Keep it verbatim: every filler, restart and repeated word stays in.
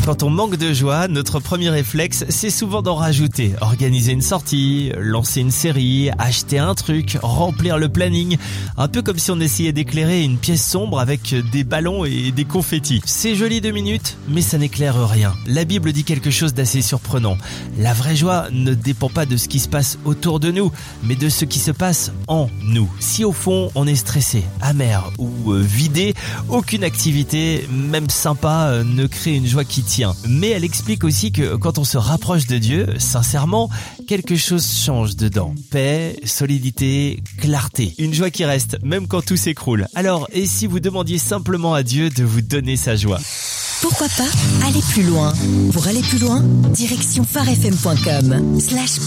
Quand on manque de joie, notre premier réflexe, c'est souvent d'en rajouter. Organiser une sortie, lancer une série, acheter un truc, remplir le planning. Un peu comme si on essayait d'éclairer une pièce sombre avec des ballons et des confettis. C'est joli deux minutes, mais ça n'éclaire rien. La Bible dit quelque chose d'assez surprenant. La vraie joie ne dépend pas de ce qui se passe autour de nous, mais de ce qui se passe en nous. Si au fond, on est stressé, amer ou vidé, aucune activité, même sympa, ne crée une joie qui tient. Mais elle explique aussi que quand on se rapproche de Dieu, sincèrement, quelque chose change dedans. Paix, solidité, clarté. Une joie qui reste, même quand tout s'écroule. Alors, et si vous demandiez simplement à Dieu de vous donner sa joie ? Pourquoi pas aller plus loin ? Pour aller plus loin, direction phare f m point com slash